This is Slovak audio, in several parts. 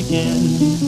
again.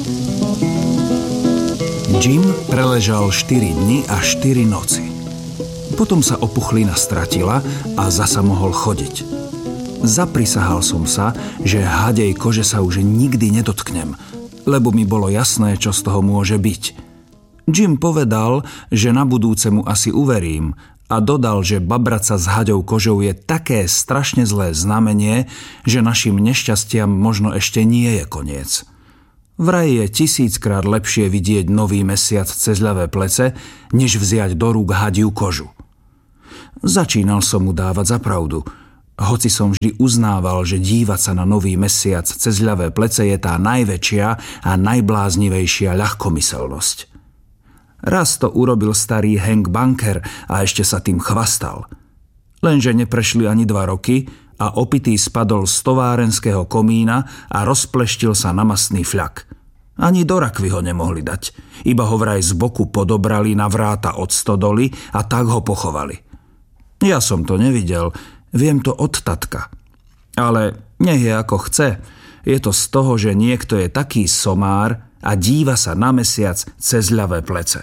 Jim preležal 4 dni a 4 noci. Potom sa opuchlina stratila a zasa mohol chodiť. Zaprisahal som sa, že hadej kože sa už nikdy nedotknem, lebo mi bolo jasné, čo z toho môže byť. Jim povedal, že na budúce mu asi uverím a dodal, že babrať sa s haďou kožou je také strašne zlé znamenie, že našim nešťastiam možno ešte nie je koniec. Vraj je 1000-krát lepšie vidieť nový mesiac cez ľavé plece, než vziať do rúk hadiu kožu. Začínal som mu dávať za pravdu, hoci som vždy uznával, že dívať sa na nový mesiac cez ľavé plece je tá najväčšia a najbláznivejšia ľahkomyselnosť. Raz to urobil starý Hank Bunker a ešte sa tým chvastal. Lenže neprešli ani 2 roky a opitý spadol z továrenského komína a rozpleštil sa na mastný fľak. Ani do rakvy ho nemohli dať, iba ho vraj z boku podobrali na vráta od stodoly a tak ho pochovali. Ja som to nevidel, viem to od tatka. Ale nech je ako chce, je to z toho, že niekto je taký somár a díva sa na mesiac cez ľavé plece.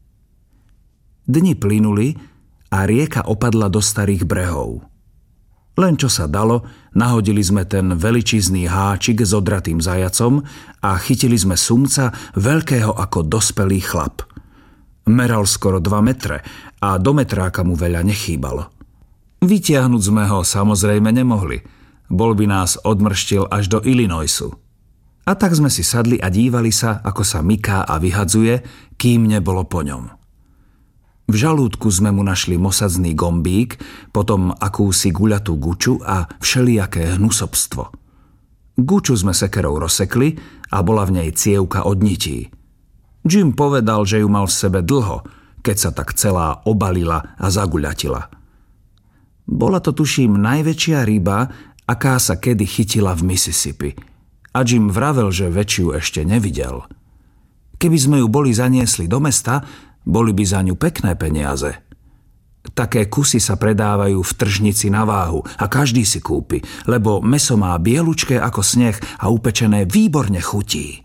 Dni plynuli a rieka opadla do starých brehov. Len čo sa dalo, nahodili sme ten veličizný háčik s odratým zajacom a chytili sme sumca veľkého ako dospelý chlap. Meral skoro 2 metre a do metráka mu veľa nechýbalo. Vytiahnuť sme ho samozrejme nemohli. Bol by nás odmrštil až do Illinoisu. A tak sme si sadli a dívali sa, ako sa myká a vyhadzuje, kým nebolo po ňom. V žalúdku sme mu našli mosadzný gombík, potom akúsi guľatú guču a všelijaké hnusobstvo. Guču sme sekerou rozsekli a bola v nej cievka od nití. Jim povedal, že ju mal v sebe dlho, keď sa tak celá obalila a zaguľatila. Bola to tuším najväčšia ryba, aká sa kedy chytila v Mississippi. A Jim vravel, že väčšiu ešte nevidel. Keby sme ju boli zaniesli do mesta, boli by za ňu pekné peniaze. Také kusy sa predávajú v tržnici na váhu a každý si kúpi, lebo mäso má bielučké ako sneh a upečené výborne chutí.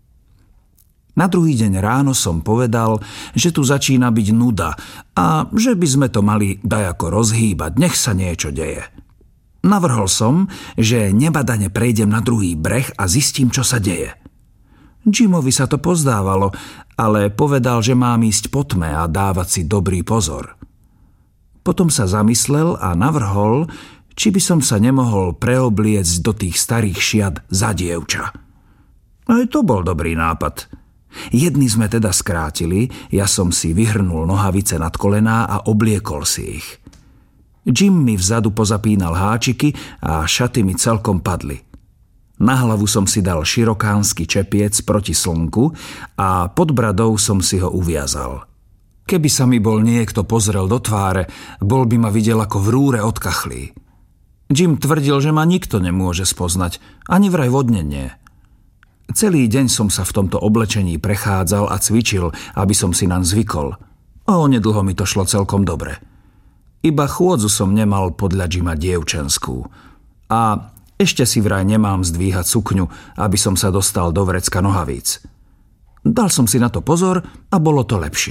Na druhý deň ráno som povedal, že tu začína byť nuda a že by sme to mali dajako rozhýbať, nech sa niečo deje. Navrhol som, že nebadane prejdem na druhý breh a zistím, čo sa deje. Jimovi sa to pozdávalo, ale povedal, že mám ísť po tme a dávať si dobrý pozor. Potom sa zamyslel a navrhol, či by som sa nemohol preobliecť do tých starých šiat za dievča. Aj to bol dobrý nápad. Jedny sme teda skrátili, ja som si vyhrnul nohavice nad kolená a obliekol si ich. Jim mi vzadu pozapínal háčiky a šaty mi celkom padli. Na hlavu som si dal širokánsky čepiec proti slnku a pod bradou som si ho uviazal. Keby sa mi bol niekto pozrel do tváre, bol by ma videl ako v rúre od kachlí. Jim tvrdil, že ma nikto nemôže spoznať, ani vraj vodne nie. Celý deň som sa v tomto oblečení prechádzal a cvičil, aby som si naň zvykol. A onedlho mi to šlo celkom dobre. Iba chôdzu som nemal podľa Jima dievčenskú. A ešte si vraj nemám zdvíhať sukňu, aby som sa dostal do vrecka nohavíc. Dal som si na to pozor a bolo to lepšie.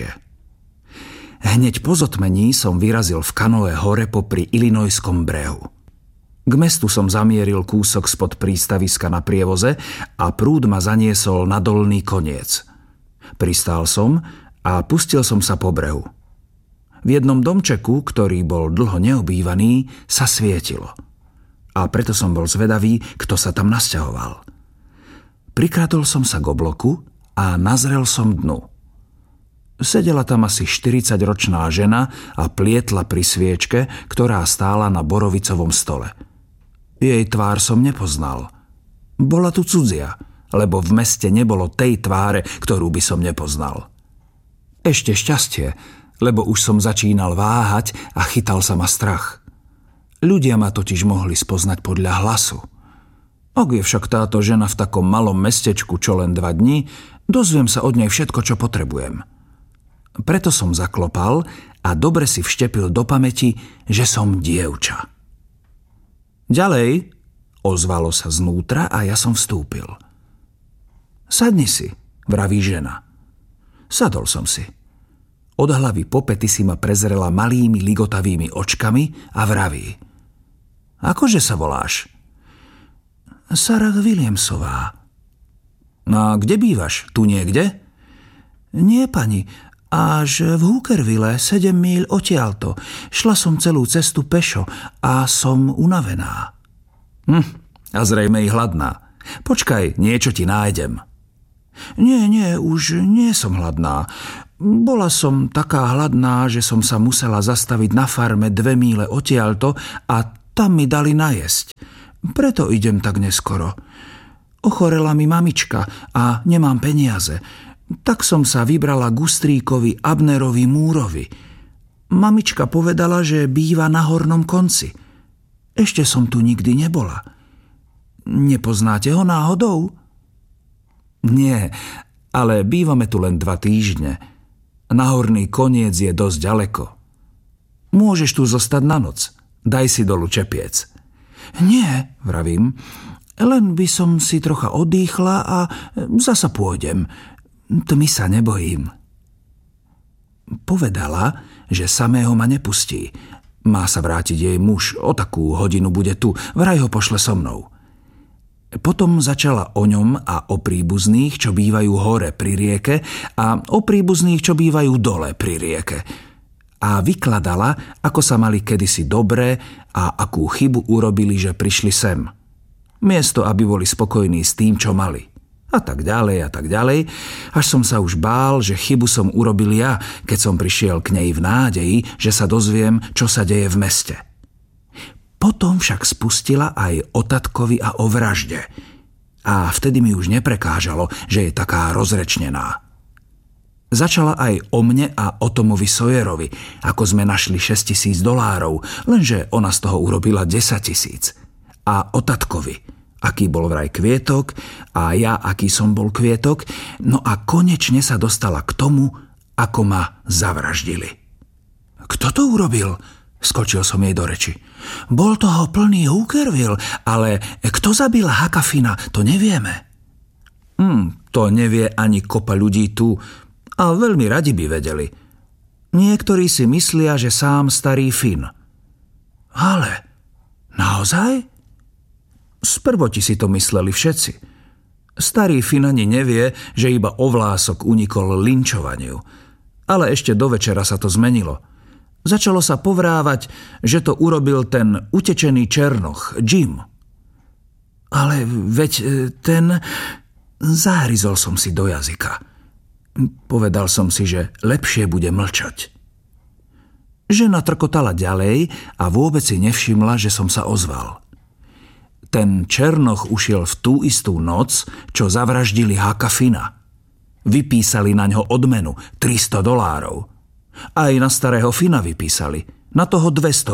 Hneď po zotmení som vyrazil v kanoe hore popri Illinoiskom brehu. K mestu som zamieril kúsok spod prístaviska na prievoze a prúd ma zaniesol na dolný koniec. Pristál som a pustil som sa po brehu. V jednom domčeku, ktorý bol dlho neobývaný, sa svietilo. A preto som bol zvedavý, kto sa tam nasťahoval. Prikradol som sa k obloku a nazrel som dnu. Sedela tam asi 40-ročná žena a plietla pri sviečke, ktorá stála na borovicovom stole. Jej tvár som nepoznal. Bola tu cudzia, lebo v meste nebolo tej tváre, ktorú by som nepoznal. Ešte šťastie, lebo už som začínal váhať a chytal sa ma strach. Ľudia ma totiž mohli spoznať podľa hlasu. Ak je však táto žena v takom malom mestečku čo len 2 dní, dozviem sa od nej všetko, čo potrebujem. Preto som zaklopal a dobre si vštepil do pamäti, že som dievča. Ďalej, ozvalo sa znútra a ja som vstúpil. Sadni si, vraví žena. Sadol som si. Od hlavy po pety si ma prezrela malými ligotavými očkami a vraví. Akože sa voláš? Sarah Williamsová. A kde bývaš? Tu niekde? Nie, pani. Až v Hookerville, 7 míľ odtiaľto. Šla som celú cestu pešo a som unavená. A zrejme i hladná. Počkaj, niečo ti nájdem. Nie, už nie som hladná. Bola som taká hladná, že som sa musela zastaviť na farme 2 míle odtiaľto a tam mi dali najesť. Preto idem tak neskoro. Ochorela mi mamička a nemám peniaze. Tak som sa vybrala k Ustríkovi Abnerovi Múrovi. Mamička povedala, že býva na hornom konci. Ešte som tu nikdy nebola. Nepoznáte ho náhodou? Nie, ale bývame tu len 2 týždne. Na horný koniec je dosť ďaleko. Môžeš tu zostať na noc. Daj si dolu čepiec. Nie, vravím, len by som si trocha odýchla a zasa pôjdem. Tmy sa nebojím. Povedala, že samého ma nepustí. Má sa vrátiť jej muž, o takú hodinu bude tu, vraj ho pošle so mnou. Potom začala o ňom a o príbuzných, čo bývajú hore pri rieke a o príbuzných, čo bývajú dole pri rieke. A vykladala, ako sa mali kedysi dobre a akú chybu urobili, že prišli sem. Miesto, aby boli spokojní s tým, čo mali. A tak ďalej, až som sa už bál, že chybu som urobil ja, keď som prišiel k nej v nádeji, že sa dozviem, čo sa deje v meste. Potom však spustila aj o tatkovi a o vražde. A vtedy mi už neprekážalo, že je taká rozrečnená. Začala aj o mne a o Tomovi Sawyerovi, ako sme našli $6,000, lenže ona z toho urobila 10,000. A o tatkovi, aký bol vraj kvietok a ja, aký som bol kvietok, no a konečne sa dostala k tomu, ako ma zavraždili. Kto to urobil? Skočil som jej do reči. Bol toho plný Hookerville, ale kto zabil Hucka Finna, to nevieme. To nevie ani kopa ľudí tu a veľmi radi by vedeli. Niektorí si myslia, že sám starý Finn. Ale naozaj? Sprvoti si to mysleli všetci. Starý Finn ani nevie, že iba o vlások unikol linčovaniu. Ale ešte do večera sa to zmenilo. Začalo sa povrávať, že to urobil ten utečený černoch, Jim. Ale veď ten... Zahryzol som si do jazyka. Povedal som si, že lepšie bude mlčať. Žena trkotala ďalej a vôbec si nevšimla, že som sa ozval. Ten černoch ušiel v tú istú noc, čo zavraždili Hucka Finna. Vypísali na ňo odmenu $300. Aj na starého Finna vypísali, na toho $200.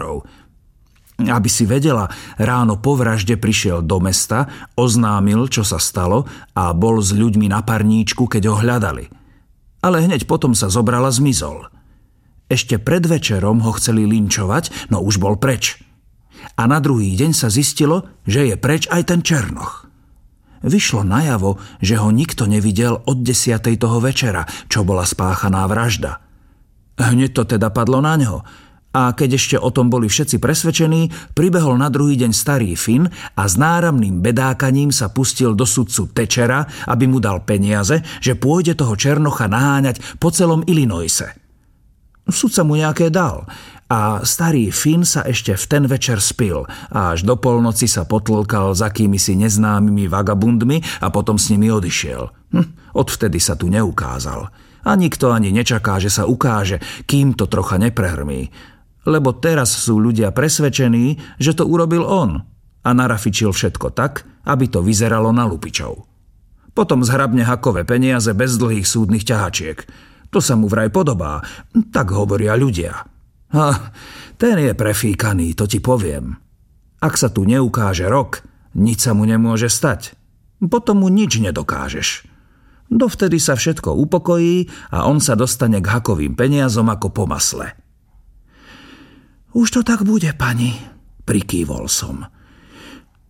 Aby si vedela, ráno po vražde prišiel do mesta, oznámil, čo sa stalo a bol s ľuďmi na parníčku, keď ho hľadali. Ale hneď potom sa zobral a zmizol. Ešte pred večerom ho chceli linčovať, no už bol preč. A na druhý deň sa zistilo, že je preč aj ten černoch. Vyšlo najavo, že ho nikto nevidel od 10. toho večera, čo bola spáchaná vražda. Hneď to teda padlo na ňo. A keď ešte o tom boli všetci presvedčení, pribehol na druhý deň starý Finn a s náramným bedákaním sa pustil do sudcu Thatchera, aby mu dal peniaze, že pôjde toho černocha naháňať po celom Illinoise. Sudca mu nejaké dal a starý Finn sa ešte v ten večer spil a až do polnoci sa potlkal s akýmisi neznámymi vagabundmi a potom s nimi odišiel. Odvtedy sa tu neukázal. A nikto ani nečaká, že sa ukáže, kým to trocha neprehrmí. Lebo teraz sú ľudia presvedčení, že to urobil on a narafičil všetko tak, aby to vyzeralo na lupičov. Potom zhrabne Huckové peniaze bez dlhých súdnych ťahačiek. To sa mu vraj podobá, tak hovoria ľudia. A ten je prefíkaný, to ti poviem. Ak sa tu neukáže rok, nič sa mu nemôže stať. Potom mu nič nedokážeš. Dovtedy sa všetko upokojí a on sa dostane k Huckovým peniazom ako po masle. Už to tak bude, pani, prikývol som.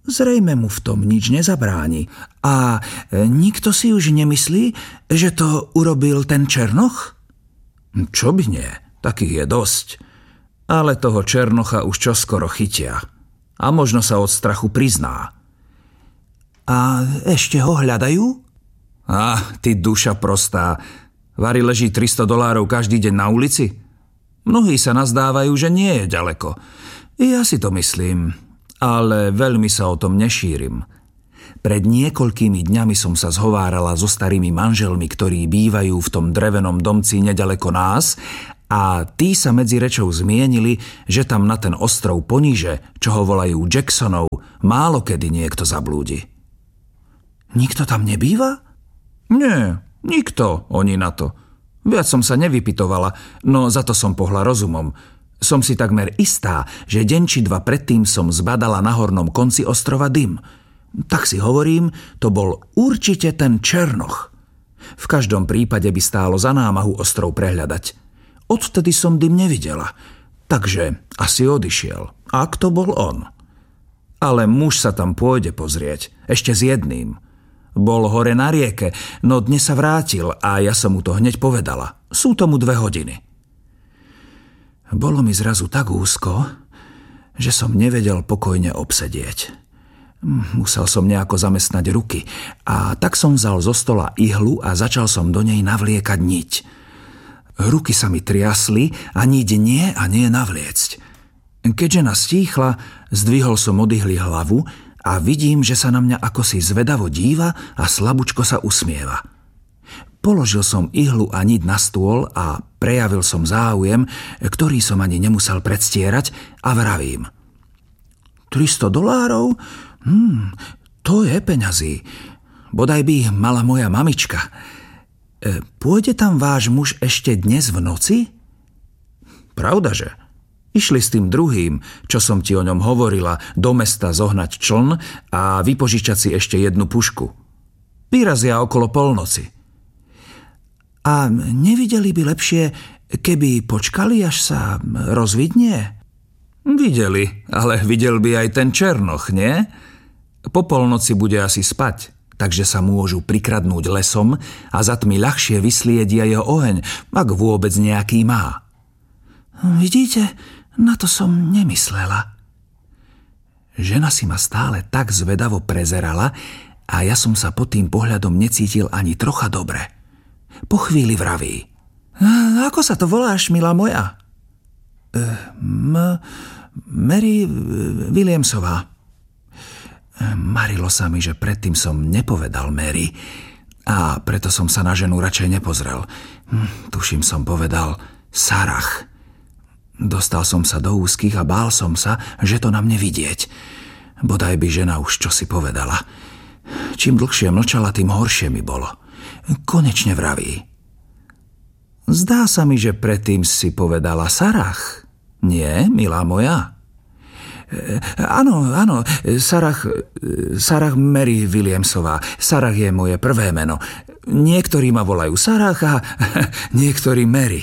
Zrejme mu v tom nič nezabráni. A nikto si už nemyslí, že to urobil ten Černoch? Čo by nie, takých je dosť. Ale toho Černocha už čoskoro chytia. A možno sa od strachu prizná. A ešte ho hľadajú? Ty duša prostá. Vari leží $300 každý deň na ulici? Mnohí sa nazdávajú, že nie je ďaleko. Ja si to myslím, ale veľmi sa o tom nešírim. Pred niekoľkými dňami som sa zhovárala so starými manželmi, ktorí bývajú v tom drevenom domci nedaleko nás, a tí sa medzi rečou zmienili, že tam na ten ostrov poníže, čo ho volajú Jacksonov, málo kedy niekto zablúdi. Nikto tam nebýva? Nie, nikto, oni na to. Viac som sa nevypytovala, no za to som pohla rozumom. Som si takmer istá, že deň či dva predtým som zbadala na hornom konci ostrova dym. Tak si hovorím, to bol určite ten Černoch. V každom prípade by stálo za námahu ostrov prehľadať. Odtedy som dym nevidela, takže asi odišiel, ak to bol on. Ale muž sa tam pôjde pozrieť, ešte s jedným. Bol hore na rieke, no dnes sa vrátil a ja som mu to hneď povedala. Sú tomu 2 hodiny. Bolo mi zrazu tak úzko, že som nevedel pokojne obsedieť. Musel som nejako zamestnať ruky a tak som vzal zo stola ihlu a začal som do nej navliekať niť. Ruky sa mi triasli a niť nie a nie navliecť. Keď žena stíchla, zdvihol som od ihly hlavu a vidím, že sa na mňa akosi zvedavo díva a slabúčko sa usmieva. Položil som ihlu a niť na stôl a prejavil som záujem, ktorý som ani nemusel predstierať, a vravím. $300? To je peňazí. Bodaj by ich mala moja mamička. Pôjde tam váš muž ešte dnes v noci? Pravdaže. Išli s tým druhým, čo som ti o ňom hovorila, do mesta zohnať čln a vypožičať si ešte jednu pušku. Vyrazia okolo polnoci. A nevideli by lepšie, keby počkali, až sa rozvidnie? Videli, ale videl by aj ten Černoch, nie? Po polnoci bude asi spať, takže sa môžu prikradnúť lesom a za tmy ľahšie vysliedia jeho oheň, ak vôbec nejaký má. Vidíte, na to som nemyslela. Žena si ma stále tak zvedavo prezerala a ja som sa pod tým pohľadom necítil ani trocha dobre. Po chvíli vraví. Ako sa to voláš, milá moja? Mary Williamsová. Marilo sa mi, že predtým som nepovedal Mary a preto som sa na ženu radšej nepozrel. Tuším som povedal Sarah. Dostal som sa do úzkých a bál som sa, že to na mne vidieť. Bodaj by žena už čosi povedala. Čím dlhšie mlčala, tým horšie mi bolo. Konečne vraví. Zdá sa mi, že predtým si povedala Sarah. Nie, milá moja? Áno, Sarah Mary Williamsová. Sarah je moje prvé meno. Niektorí ma volajú Sarah a niektorí Mary.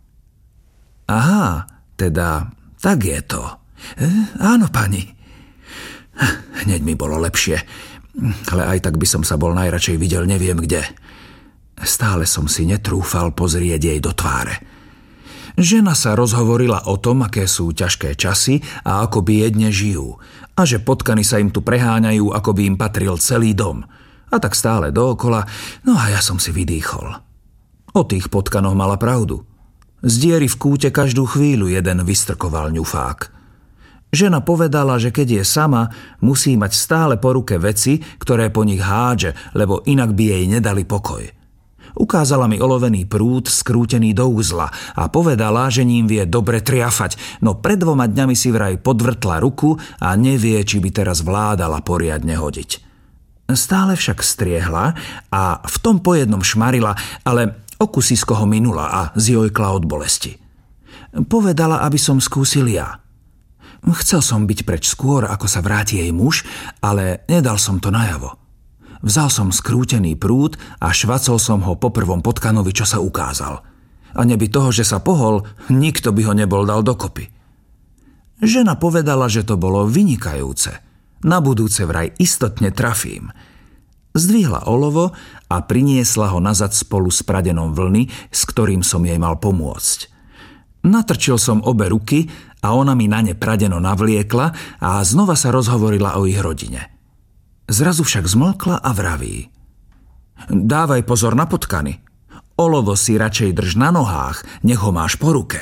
Aha, teda tak je to. Áno, pani. Hneď mi bolo lepšie, ale aj tak by som sa bol najradšej videl neviem kde. Stále som si netrúfal pozrieť jej do tváre. Žena sa rozhovorila o tom, aké sú ťažké časy a ako biedne žijú, a že potkany sa im tu preháňajú, ako by im patril celý dom. A tak stále dookola, no a ja som si vydýchol. O tých potkanoch mala pravdu. Z diery v kúte každú chvíľu jeden vystrkoval ňufák. Žena povedala, že keď je sama, musí mať stále po ruke veci, ktoré po nich hádže, lebo inak by jej nedali pokoj. Ukázala mi olovený prút skrútený do uzla a povedala, že ním vie dobre triafať, no pred 2 dňami si vraj podvrtla ruku a nevie, či by teraz vládala poriadne hodiť. Stále však striehla a v tom po jednom šmarila, ale okusisko ho minula a zjojkla od bolesti. Povedala, aby som skúsil ja. Chcel som byť preč skôr, ako sa vráti jej muž, ale nedal som to najavo. Vzal som skrútený prút a švacol som ho po prvom potkanovi, čo sa ukázal. A neby toho, že sa pohol, nikto by ho nebol dal dokopy. Žena povedala, že to bolo vynikajúce. Na budúce vraj istotne trafím. Zdvihla olovo a priniesla ho nazad spolu s pradenom vlny, s ktorým som jej mal pomôcť. Natrčil som obe ruky a ona mi na ne pradeno navliekla a znova sa rozhovorila o ich rodine. Zrazu však zmlkla a vraví: Dávaj pozor na potkany. Olovo si radšej drž na nohách, nech ho máš po ruke.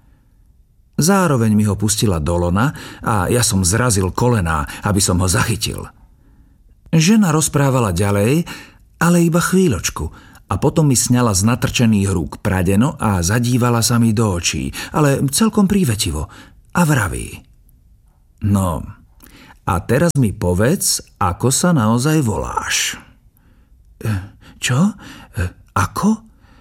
Zároveň mi ho pustila do lona a ja som zrazil kolená, aby som ho zachytil. Žena rozprávala ďalej, ale iba chvíľočku a potom mi sňala z natrčených rúk pradeno a zadívala sa mi do očí, ale celkom prívetivo a vraví: No, a teraz mi povedz, ako sa naozaj voláš. Čo? Ako?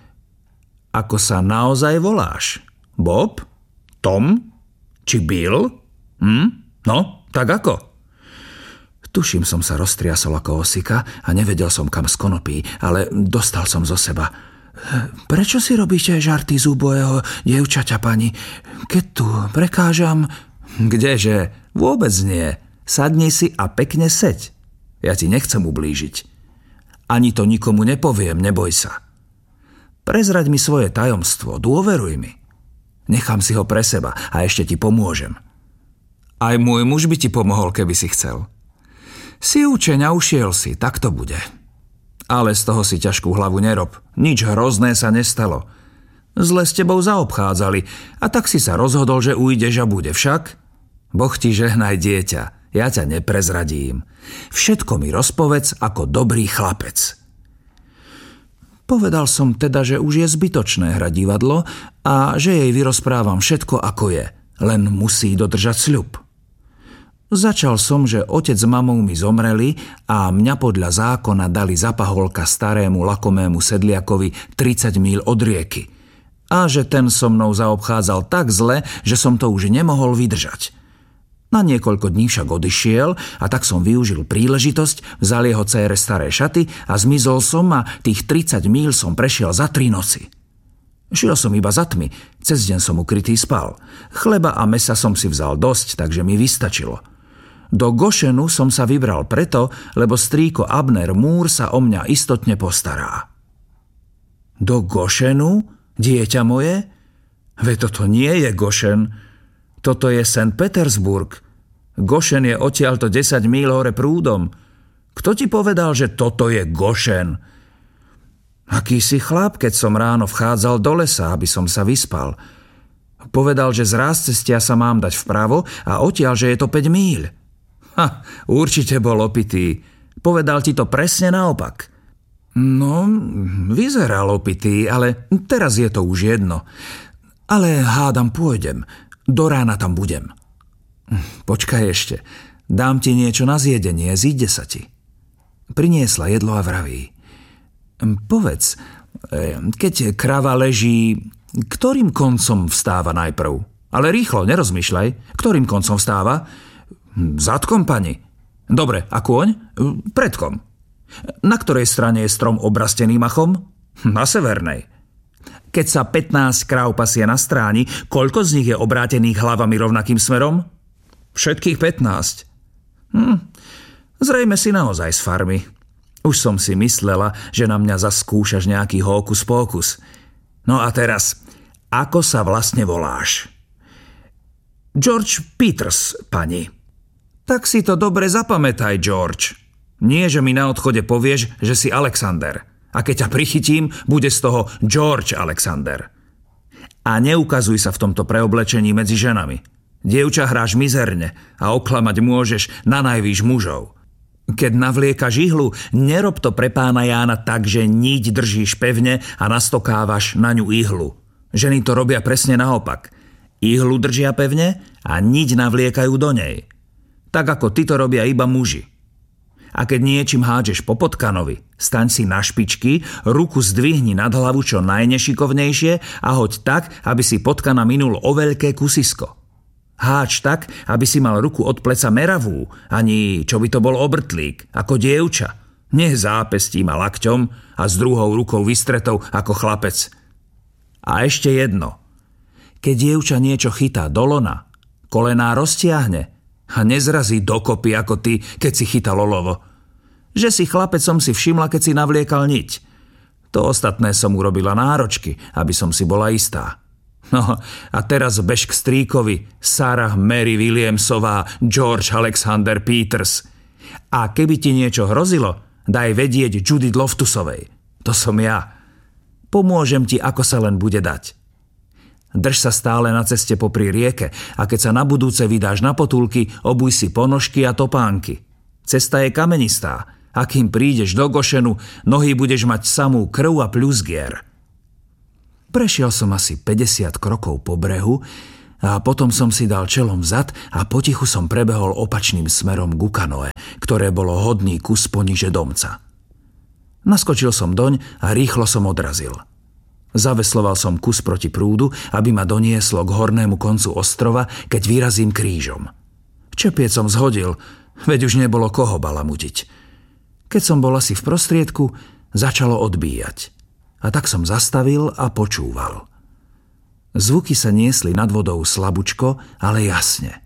Ako sa naozaj voláš? Bob? Tom? Či Bill? No, tak ako? Tuším, som sa roztriasol ako osika a nevedel som, kam z konopí, ale dostal som zo seba: Prečo si robíte žarty z úbojeho dievčaťa, pani? Keď tu prekážam... Kdeže? Vôbec nie. Sadni si a pekne seď. Ja ti nechcem ublížiť. Ani to nikomu nepoviem, neboj sa. Prezraď mi svoje tajomstvo, dôveruj mi. Nechám si ho pre seba a ešte ti pomôžem. Aj môj muž by ti pomohol, keby si chcel. Si učeň a ušiel si, tak to bude. Ale z toho si ťažkú hlavu nerob. Nič hrozné sa nestalo. Zle s tebou zaobchádzali a tak si sa rozhodol, že ujdeš a bude však. Boh ti žehnaj, dieťa, ja ťa neprezradím. Všetko mi rozpovedz ako dobrý chlapec. Povedal som teda, že už je zbytočné hrať divadlo a že jej vyrozprávam všetko ako je, len musí dodržať sľub. Začal som, že otec s mamou mi zomreli a mňa podľa zákona dali za paholka starému lakomému sedliakovi 30 míľ od rieky a že ten so mnou zaobchádzal tak zle, že som to už nemohol vydržať. Na niekoľko dní však odišiel a tak som využil príležitosť, vzal jeho dcére staré šaty a zmizol som a tých 30 míľ som prešiel za 3 noci. Šiel som iba za tmy, cez deň som ukrytý spal. Chleba a mesa som si vzal dosť, takže mi vystačilo. Do Gošenu som sa vybral preto, lebo strýko Abner Moore sa o mňa istotne postará. Do Gošenu, dieťa moje? Veď toto nie je Gošen. Toto je St. Petersburg. Gošen je odtiaľto 10 míľ hore prúdom. Kto ti povedal, že toto je Gošen? Aký si chlap, keď som ráno vchádzal do lesa, aby som sa vyspal. Povedal, že z rázcestia sa mám dať vpravo a odtiaľ, že je to 5 míľ. Určite bol opitý. Povedal ti to presne naopak. No, vyzeral opitý, ale teraz je to už jedno. Ale hádam, pôjdem. Do rána tam budem. Počkaj ešte. Dám ti niečo na zjedenie, zíde sa ti. Priniesla jedlo a vraví: Povedz, keď krava leží, ktorým koncom vstáva najprv? Ale rýchlo, nerozmýšľaj. Ktorým koncom vstáva? Zadkom, pani. Dobre, a kôň? Predkom. Na ktorej strane je strom obrastený machom? Na severnej. Keď sa 15 kráv pasie na stráni, koľko z nich je obrátených hlavami rovnakým smerom? Všetkých 15. Zrejme si naozaj z farmy. Už som si myslela, že na mňa zaskúšaš nejaký hókus pókus. No a teraz, ako sa vlastne voláš? George Peters, pani. Tak si to dobre zapamätaj, George. Nie, že mi na odchode povieš, že si Alexander. A keď ťa prichytím, bude z toho George Alexander. A neukazuj sa v tomto preoblečení medzi ženami. Dievča, hráš mizerne a oklamať môžeš na najvýš mužov. Keď navliekaš ihlu, nerob to pre pána Jána tak, že niť držíš pevne a nastokávaš na ňu ihlu. Ženy to robia presne naopak. Ihlu držia pevne a niť navliekajú do nej. Tak ako ty to robia iba muži. A keď niečím hádžeš po potkanovi, staň si na špičky, ruku zdvihni nad hlavu čo najnešikovnejšie a hoď tak, aby si potkana minul o veľké kusisko. Háč tak, aby si mal ruku od pleca meravú, ani čo by to bol obrtlík, ako dievča. Nie zápestím a lakťom a s druhou rukou vystretou ako chlapec. A ešte jedno. Keď dievča niečo chytá do lona, kolená roztiahne, A nezrazí dokopy ako ty, keď si chytal olovo. Že si chlapec som si všimla, keď si navliekal niť. To ostatné som urobila náročky, aby som si bola istá. No a teraz bež k strýkovi, Sarah Mary Williamsová, George Alexander Peters. A keby ti niečo hrozilo, daj vedieť Judith Loftusovej. To som ja. Pomôžem ti, ako sa len bude dať. Drž sa stále na ceste popri rieke a keď sa na budúce vydáš na potulky, obuj si ponožky a topánky. Cesta je kamenistá. A kým prídeš do Gošenu, nohy budeš mať samú krv a pľuzgier. Prešiel som asi 50 krokov po brehu a potom som si dal čelom vzad a potichu som prebehol opačným smerom ku kanoe, ktoré bolo hodný kus poniže domca. Naskočil som doň a rýchlo som odrazil. Zavesloval som kus proti prúdu, aby ma donieslo k hornému koncu ostrova, keď vyrazím krížom. Čepiec som zhodil, veď už nebolo koho balamutiť. Keď som bol asi v prostriedku, začalo odbíjať. A tak som zastavil a počúval. Zvuky sa niesli nad vodou slabučko, ale jasne.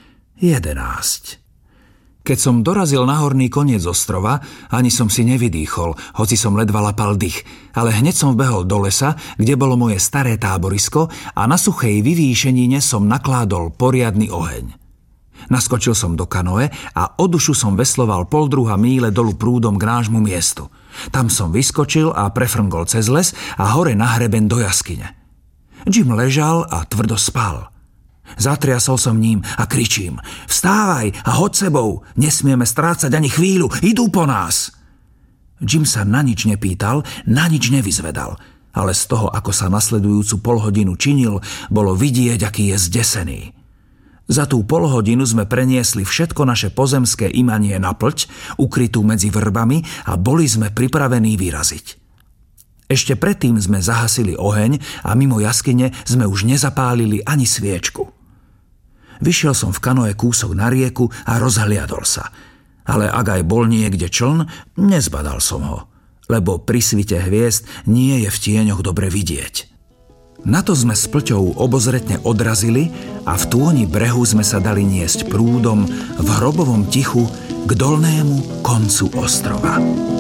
11. Keď som dorazil na horný koniec ostrova, ani som si nevydýchol, hoci som ledva lapal dych, ale hneď som vbehol do lesa, kde bolo moje staré táborisko a na suchej vyvýšenine som nakládol poriadny oheň. Naskočil som do kanoe a od dušu som vesloval 0,5 míle dolu prúdom k nášmu miestu. Tam som vyskočil a prefrngol cez les a hore na hreben do jaskyne. Jim ležal a tvrdo spal. Zatriasol som ním a kričím: Vstávaj a hoď sebou, nesmieme strácať ani chvíľu, idú po nás. Jim sa na nič nepýtal, na nič nevyzvedal, ale z toho, ako sa nasledujúcu polhodinu činil, bolo vidieť, aký je zdesený. Za tú polhodinu sme preniesli všetko naše pozemské imanie na pľť, ukrytú medzi vrbami a boli sme pripravení vyraziť. Ešte predtým sme zahasili oheň a mimo jaskyne sme už nezapálili ani sviečku. Vyšiel som v kanoe kúsok na rieku a rozhliadol sa. Ale ak aj bol niekde čln, nezbadal som ho, lebo pri svite hviezd nie je v tieňoch dobre vidieť. Na to sme s pľťou obozretne odrazili a v tôni brehu sme sa dali niesť prúdom v hrobovom tichu k dolnému koncu ostrova.